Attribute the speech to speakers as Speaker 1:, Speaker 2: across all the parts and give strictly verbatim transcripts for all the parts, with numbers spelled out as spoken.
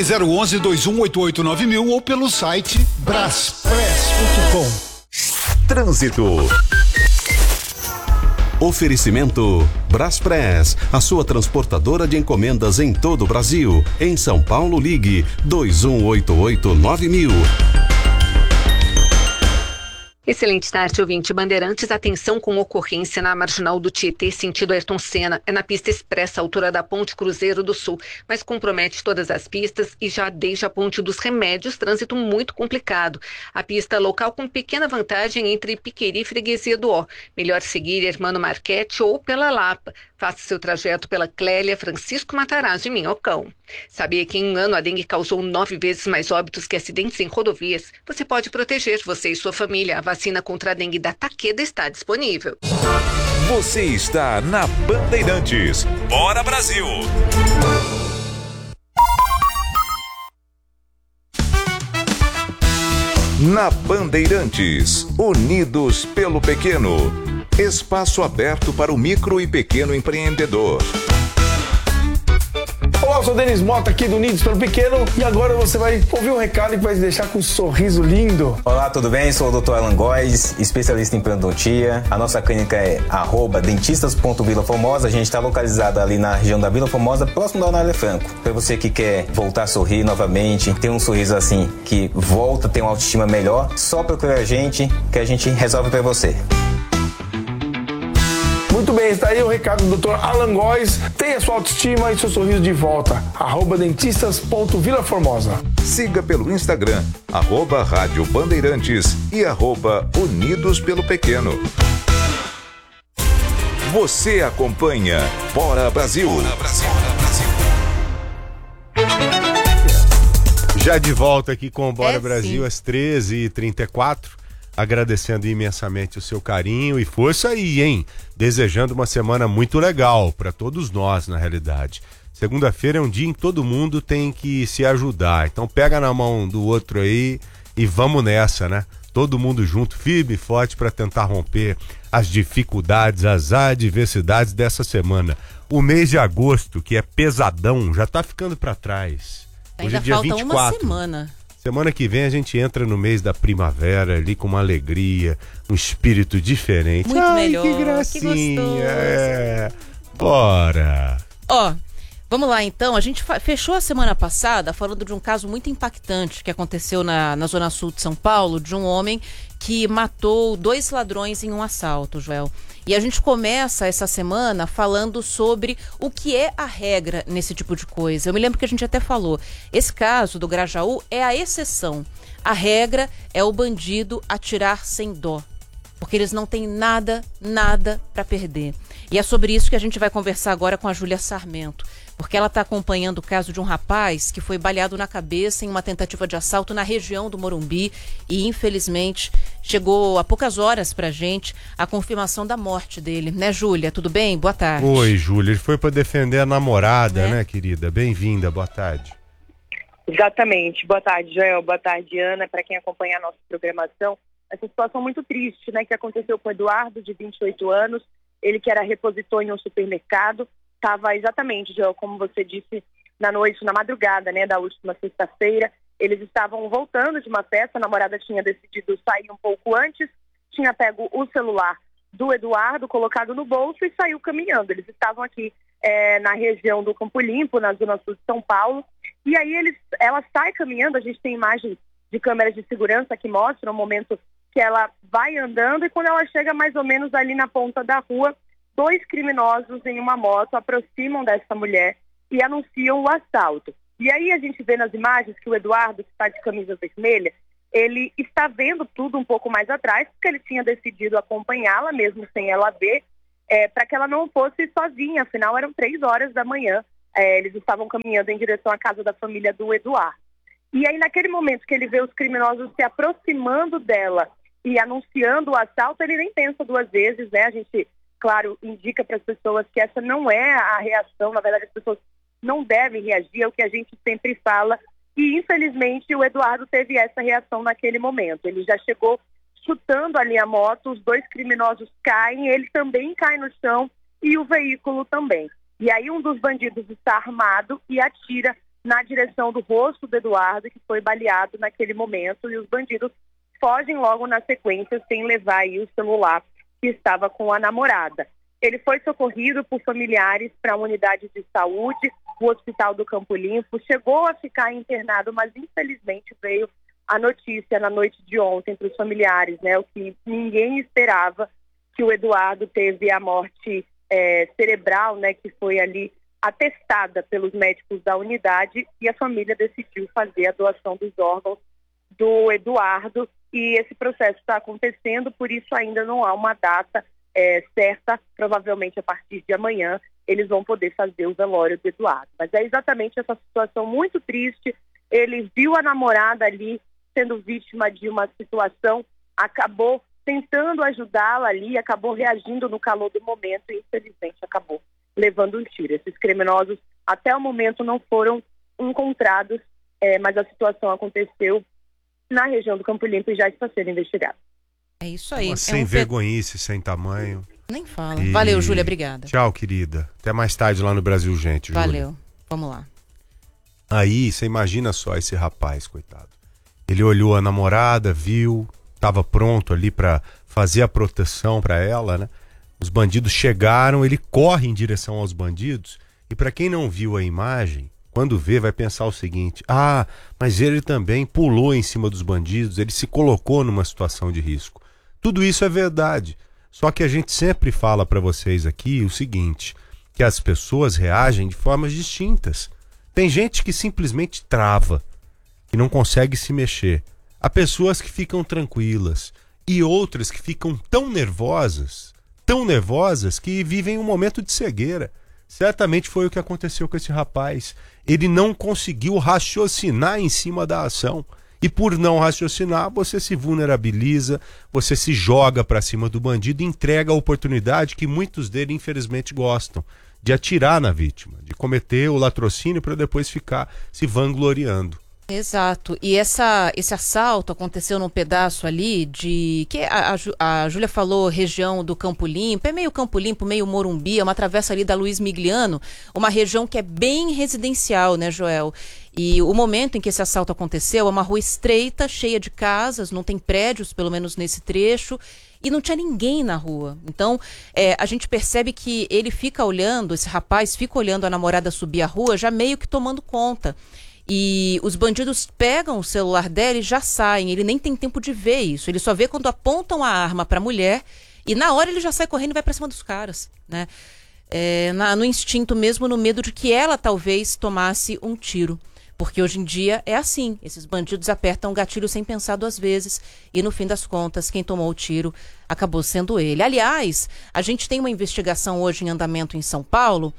Speaker 1: Ligue zero onze, dois um oito oito, nove mil ou pelo site braspress ponto com.
Speaker 2: Trânsito. Oferecimento Braspress, a sua transportadora de encomendas em todo o Brasil. Em São Paulo, ligue dois um oito oito, nove mil.
Speaker 3: Excelente tarde, ouvinte Bandeirantes. Atenção com ocorrência na Marginal do Tietê, sentido Ayrton Senna. É na pista expressa, altura da Ponte Cruzeiro do Sul, mas compromete todas as pistas e já deixa a Ponte dos Remédios, trânsito muito complicado. A pista local com pequena vantagem entre Piqueri e Freguesia do Ó. Melhor seguir Hermano Marquete ou pela Lapa. Faça seu trajeto pela Clélia Francisco Matarazzo, em Minhocão. Sabia que em um ano a dengue causou nove vezes mais óbitos que acidentes em rodovias? Você pode proteger você e sua família. A vacina contra a dengue da Takeda está disponível.
Speaker 4: Você está na Bandeirantes. Bora, Brasil! Na Bandeirantes, Unidos pelo Pequeno. Espaço aberto para o micro e pequeno empreendedor.
Speaker 5: Olá, eu sou o Denis Mota aqui do Unidos pelo Pequeno e agora você vai ouvir um recado que vai te deixar com um sorriso lindo.
Speaker 6: Olá, tudo bem? Sou o doutor Alan Góes, especialista em periodontia. A nossa clínica é arroba dentistas ponto Vila Formosa. A gente está localizado ali na região da Vila Formosa, próximo da Anália Franco. Para você que quer voltar a sorrir novamente, ter um sorriso assim que volta, ter uma autoestima melhor, só procura a gente que a gente resolve para você.
Speaker 5: Muito bem, está aí o recado do doutor Alan Góes. Tenha sua autoestima e seu sorriso de volta. Arroba dentistas ponto Vila Formosa.
Speaker 4: Siga pelo Instagram, arroba Rádio Bandeirantes e arroba Unidos pelo Pequeno. Você acompanha Bora Brasil. Bora Brasil.
Speaker 7: Já de volta aqui com o Bora
Speaker 8: É,
Speaker 7: Brasil
Speaker 8: sim.
Speaker 7: às treze e trinta e quatro. Agradecendo imensamente o seu carinho e força aí, hein? Desejando uma semana muito legal para todos nós, na realidade. Segunda-feira é um dia em que todo mundo tem que se ajudar. Então pega na mão do outro aí e vamos nessa, né? Todo mundo junto, firme e forte para tentar romper as dificuldades, as adversidades dessa semana. O mês de agosto, que é pesadão, já tá ficando para trás. Hoje
Speaker 8: Ainda
Speaker 7: é dia
Speaker 8: falta
Speaker 7: vinte e quatro.
Speaker 8: uma semana.
Speaker 7: Semana que vem a gente entra no mês da primavera ali com uma alegria, um espírito diferente.
Speaker 8: Muito
Speaker 7: Ai,
Speaker 8: melhor,
Speaker 7: que
Speaker 8: que
Speaker 7: gracinha.
Speaker 8: gostoso.
Speaker 7: É. Bora.
Speaker 8: Ó, vamos lá então. A gente fa- fechou a semana passada falando de um caso muito impactante que aconteceu na, na Zona Sul de São Paulo, de um homem que matou dois ladrões em um assalto, Joel. E a gente começa essa semana falando sobre o que é a regra nesse tipo de coisa. Eu me lembro que a gente até falou, esse caso do Grajaú é a exceção. A regra é o bandido atirar sem dó, porque eles não têm nada, nada para perder. E é sobre isso que a gente vai conversar agora com a Júlia Sarmento, porque ela está acompanhando o caso de um rapaz que foi baleado na cabeça em uma tentativa de assalto na região do Morumbi e, infelizmente, chegou há poucas horas pra gente a confirmação da morte dele. Né, Júlia? Tudo bem? Boa tarde.
Speaker 7: Oi, Júlia. Ele foi para defender a namorada,
Speaker 8: É.
Speaker 7: né, querida? Bem-vinda, boa tarde.
Speaker 9: Exatamente. Boa tarde, Joel. Boa tarde, Ana. Para quem acompanha a nossa programação, essa situação muito triste, né, que aconteceu com o Eduardo, de vinte e oito anos, ele que era repositor em um supermercado, estava exatamente, Joel, como você disse, na noite, na madrugada, né, da última sexta-feira. Eles estavam voltando de uma festa, a namorada tinha decidido sair um pouco antes, tinha pego o celular do Eduardo, colocado no bolso e saiu caminhando. Eles estavam aqui é, na região do Campo Limpo, na Zona Sul de São Paulo, e aí eles, ela sai caminhando, a gente tem imagens de câmeras de segurança que mostram o momento que ela vai andando e quando ela chega mais ou menos ali na ponta da rua, dois criminosos em uma moto aproximam dessa mulher e anunciam o assalto. E aí a gente vê nas imagens que o Eduardo, que está de camisa vermelha, ele está vendo tudo um pouco mais atrás, porque ele tinha decidido acompanhá-la, mesmo sem ela ver, é, para que ela não fosse sozinha, afinal eram três horas da manhã, é, eles estavam caminhando em direção à casa da família do Eduardo. E aí naquele momento que ele vê os criminosos se aproximando dela e anunciando o assalto, ele nem pensa duas vezes, né? A gente, claro, indica para as pessoas que essa não é a reação, na verdade as pessoas não devem reagir, é o que a gente sempre fala, e infelizmente o Eduardo teve essa reação naquele momento. Ele já chegou chutando ali a moto, os dois criminosos caem, ele também cai no chão e o veículo também. E aí um dos bandidos está armado e atira na direção do rosto do Eduardo, que foi baleado naquele momento, e os bandidos fogem logo na sequência sem levar aí o celular que estava com a namorada. Ele foi socorrido por familiares para a unidade de saúde, o Hospital do Campo Limpo, chegou a ficar internado, mas infelizmente veio a notícia na noite de ontem para os familiares, né, o que ninguém esperava, que o Eduardo teve a morte é, cerebral, né, que foi ali atestada pelos médicos da unidade, e a família decidiu fazer a doação dos órgãos do Eduardo, e esse processo está acontecendo, por isso ainda não há uma data é, certa, provavelmente a partir de amanhã eles vão poder fazer o velório do Eduardo. Mas é exatamente essa situação muito triste. Ele viu a namorada ali sendo vítima de uma situação, acabou tentando ajudá-la ali, acabou reagindo no calor do momento e infelizmente acabou levando um tiro. Esses criminosos até o momento não foram encontrados, é, mas a situação aconteceu na região do Campo Limpo e já está sendo investigado.
Speaker 8: É isso aí.
Speaker 7: Uma
Speaker 8: é
Speaker 7: sem
Speaker 8: um
Speaker 7: vergonhice, sem tamanho.
Speaker 8: Nem fala.
Speaker 7: E...
Speaker 8: Valeu, Júlia, obrigada.
Speaker 7: Tchau, querida. Até mais tarde lá no Brasil, gente. Júlia.
Speaker 8: Valeu. Vamos lá.
Speaker 7: Aí, você imagina só esse rapaz, coitado. Ele olhou a namorada, viu, estava pronto ali para fazer a proteção para ela, né? Os bandidos chegaram, ele corre em direção aos bandidos. E para quem não viu a imagem, quando vê, vai pensar o seguinte: ah, mas ele também pulou em cima dos bandidos, ele se colocou numa situação de risco. Tudo isso é verdade. Só que a gente sempre fala para vocês aqui o seguinte, que as pessoas reagem de formas distintas. Tem gente que simplesmente trava, que não consegue se mexer. Há pessoas que ficam tranquilas e outras que ficam tão nervosas, tão nervosas que vivem um momento de cegueira. Certamente foi o que aconteceu com esse rapaz. Ele não conseguiu raciocinar em cima da ação. E por não raciocinar, você se vulnerabiliza, você se joga para cima do bandido e entrega a oportunidade que muitos dele, infelizmente, gostam, de atirar na vítima, de cometer o latrocínio para depois ficar se vangloriando.
Speaker 8: Exato. E essa, esse assalto aconteceu num pedaço ali de... que a, a, a Júlia falou região do Campo Limpo, é meio Campo Limpo, meio Morumbi, é uma travessa ali da Luiz Migliano, uma região que é bem residencial, né, Joel? E o momento em que esse assalto aconteceu é uma rua estreita, cheia de casas, não tem prédios, pelo menos nesse trecho, e não tinha ninguém na rua. Então, é, a gente percebe que ele fica olhando, esse rapaz fica olhando a namorada subir a rua, já meio que tomando conta. E os bandidos pegam o celular dela e já saem. Ele nem tem tempo de ver isso. Ele só vê quando apontam a arma para a mulher e na hora ele já sai correndo e vai para cima dos caras, né? É, na, no instinto mesmo, no medo de que ela talvez tomasse um tiro. Porque hoje em dia é assim, esses bandidos apertam o gatilho sem pensar duas vezes e no fim das contas quem tomou o tiro acabou sendo ele. Aliás, a gente tem uma investigação hoje em andamento em São Paulo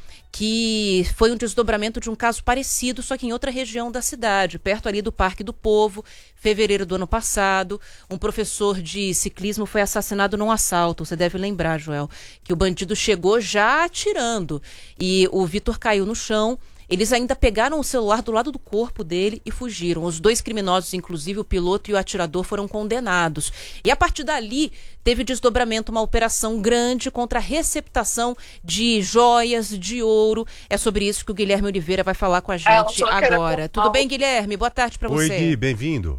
Speaker 8: que foi um desdobramento de um caso parecido, só que em outra região da cidade, perto ali do Parque do Povo, fevereiro do ano passado. Um professor de ciclismo foi assassinado num assalto, você deve lembrar, Joel, que o bandido chegou já atirando e o Vitor caiu no chão. Eles ainda pegaram o celular do lado do corpo dele e fugiram. Os dois criminosos, inclusive o piloto e o atirador, foram condenados. E a partir dali, teve desdobramento, uma operação grande contra a receptação de joias, de ouro. É sobre isso que o Guilherme Oliveira vai falar com a gente agora. Tudo bem, Guilherme? Boa tarde para você.
Speaker 7: Oi, Gui, bem-vindo.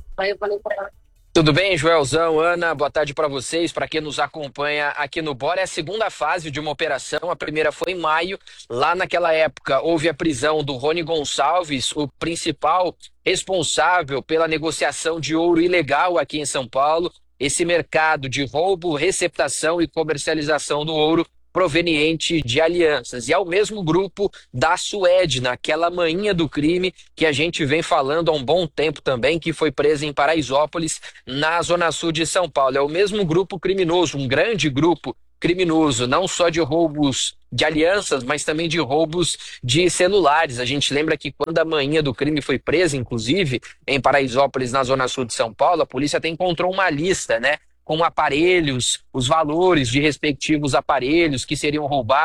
Speaker 10: Tudo bem, Joelzão, Ana? Boa tarde para vocês, para quem nos acompanha aqui no Bora. É a segunda fase de uma operação, a primeira foi em maio. Lá naquela época houve a prisão do Rony Gonçalves, o principal responsável pela negociação de ouro ilegal aqui em São Paulo. Esse mercado de roubo, receptação e comercialização do ouro proveniente de alianças. E é o mesmo grupo da Suede, naquela manhinha do crime que a gente vem falando há um bom tempo também, que foi presa em Paraisópolis, na zona sul de São Paulo. É o mesmo grupo criminoso, um grande grupo criminoso, não só de roubos de alianças, mas também de roubos de celulares. A gente lembra que quando a manhinha do crime foi presa, inclusive, em Paraisópolis, na zona sul de São Paulo, a polícia até encontrou uma lista, né, com aparelhos, os valores de respectivos aparelhos que seriam roubados.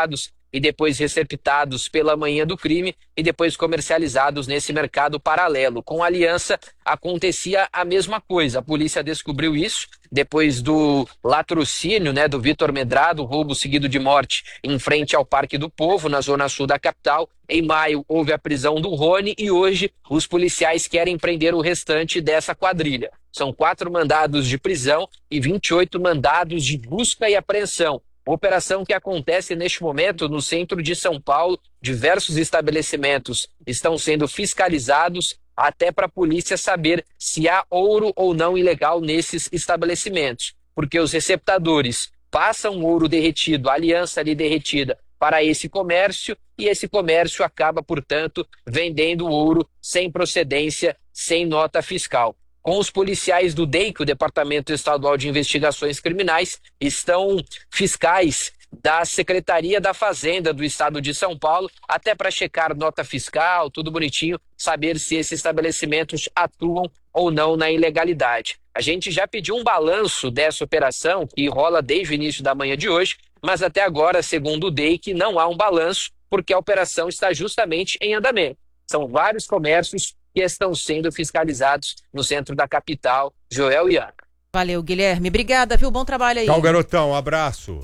Speaker 10: e depois receptados pela manhã do crime e depois comercializados nesse mercado paralelo. Com a aliança acontecia a mesma coisa. A polícia descobriu isso depois do latrocínio, né, do Vitor Medrado, roubo seguido de morte em frente ao Parque do Povo, na zona sul da capital. Em maio houve a prisão do Rony e hoje os policiais querem prender o restante dessa quadrilha. São quatro mandados de prisão e vinte e oito mandados de busca e apreensão. Operação que acontece neste momento no centro de São Paulo. Diversos estabelecimentos estão sendo fiscalizados até para a polícia saber se há ouro ou não ilegal nesses estabelecimentos. Porque os receptadores passam ouro derretido, a aliança ali derretida, para esse comércio e esse comércio acaba, portanto, vendendo ouro sem procedência, sem nota fiscal. Com os policiais do D E I C, o Departamento Estadual de Investigações Criminais, estão fiscais da Secretaria da Fazenda do Estado de São Paulo, até para checar nota fiscal, tudo bonitinho, saber se esses estabelecimentos atuam ou não na ilegalidade. A gente já pediu um balanço dessa operação, que rola desde o início da manhã de hoje, mas até agora, segundo o D E I C, não há um balanço, porque a operação está justamente em andamento. São vários comércios que estão sendo fiscalizados no centro da capital. Joel e Ana.
Speaker 8: Valeu, Guilherme. Obrigada, viu? Bom trabalho aí.
Speaker 7: Tchau, garotão. Um abraço.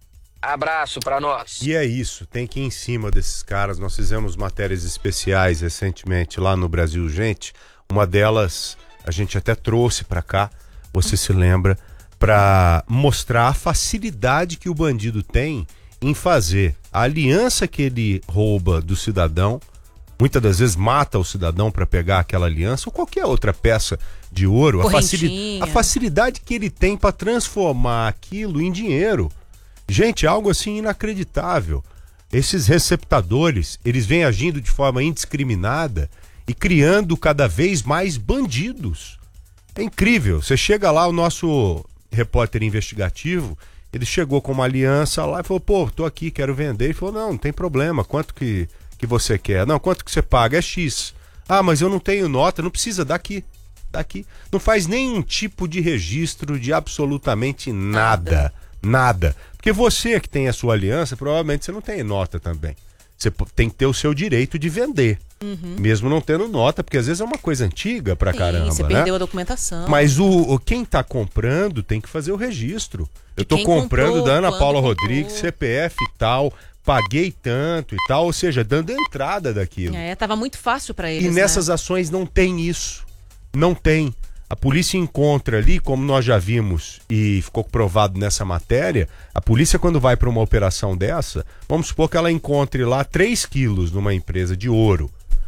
Speaker 10: Abraço para nós.
Speaker 7: E é isso, tem que ir em cima desses caras. Nós fizemos matérias especiais recentemente lá no Brasil Gente. Uma delas a gente até trouxe para cá, você se lembra, para mostrar a facilidade que o bandido tem em fazer a aliança que ele rouba do cidadão. Muitas das vezes mata o cidadão para pegar aquela aliança ou qualquer outra peça de ouro. A, facili- a facilidade que ele tem para transformar aquilo em dinheiro. Gente, algo assim inacreditável. Esses receptadores, eles vêm agindo de forma indiscriminada e criando cada vez mais bandidos. É incrível. Você chega lá, o nosso repórter investigativo, ele chegou com uma aliança lá e falou, pô, tô aqui, quero vender. Ele falou, não, não tem problema, quanto que... que você quer? Não, quanto que você paga? É X. Ah, mas eu não tenho nota, não precisa, daqui, daqui. Não faz nenhum tipo de registro de absolutamente nada, nada. Porque você que tem a sua aliança, provavelmente você não tem nota também. Você tem que ter o seu direito de vender, uhum. mesmo não tendo nota, porque às vezes é uma coisa antiga pra Sim, caramba,
Speaker 8: você
Speaker 7: né?
Speaker 8: perdeu a documentação.
Speaker 7: Mas o, o quem tá comprando tem que fazer o registro. Eu tô comprando comprou, da Ana Paula Rodrigues, C P F e tal, paguei tanto e tal, ou seja, dando entrada daquilo.
Speaker 8: É, tava muito fácil para eles,
Speaker 7: E nessas
Speaker 8: né?
Speaker 7: ações não tem isso. Não tem. A polícia encontra ali, como nós já vimos e ficou provado nessa matéria, a polícia quando vai para uma operação dessa, vamos supor que ela encontre lá três quilos numa empresa de ouro.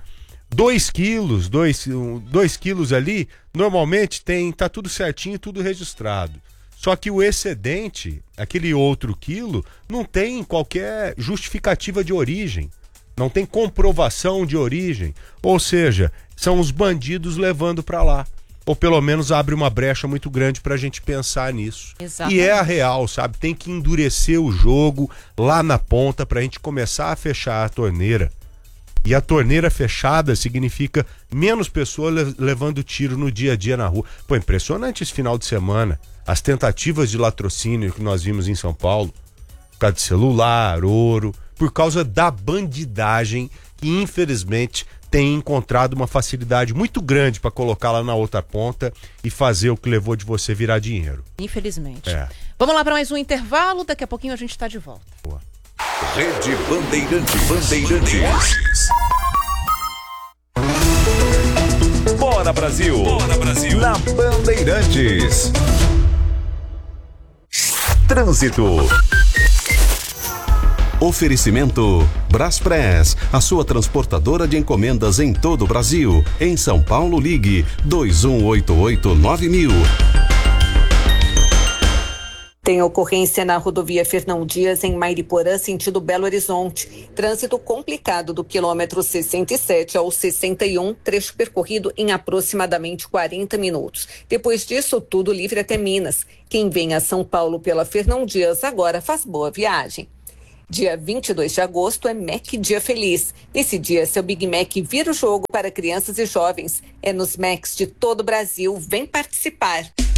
Speaker 7: dois quilos, dois quilos ali, normalmente tem, tá tudo certinho, tudo registrado. Só que o excedente, aquele outro quilo, não tem qualquer justificativa de origem. Não tem comprovação de origem. Ou seja, são os bandidos levando para lá. Ou pelo menos abre uma brecha muito grande pra gente pensar nisso.
Speaker 8: Exatamente.
Speaker 7: E é a real, sabe? Tem que endurecer o jogo lá na ponta pra gente começar a fechar a torneira. E a torneira fechada significa menos pessoas levando tiro no dia a dia na rua. Pô, impressionante esse final de semana. As tentativas de latrocínio que nós vimos em São Paulo, por causa de celular, ouro, por causa da bandidagem que infelizmente tem encontrado uma facilidade muito grande para colocar lá na outra ponta e fazer o que levou de você virar dinheiro.
Speaker 8: Infelizmente.
Speaker 7: É.
Speaker 8: Vamos lá para mais um intervalo, daqui a pouquinho a gente está de volta.
Speaker 7: Boa.
Speaker 4: Rede Bandeirantes. Bandeirantes. Bora Brasil. Bora Brasil. Na Bandeirantes. Trânsito.
Speaker 2: Oferecimento Braspress, a sua transportadora de encomendas em todo o Brasil. Em São Paulo, ligue dois um oito oito nove mil.
Speaker 3: Tem ocorrência na rodovia Fernão Dias, em Mairiporã, sentido Belo Horizonte. Trânsito complicado do quilômetro sessenta e sete ao sessenta e um, trecho percorrido em aproximadamente quarenta minutos. Depois disso, tudo livre até Minas. Quem vem a São Paulo pela Fernão Dias agora faz boa viagem. Dia vinte e dois de agosto é Mac Dia Feliz. Nesse dia, seu Big Mac vira o jogo para crianças e jovens. É nos Macs de todo o Brasil. Vem participar.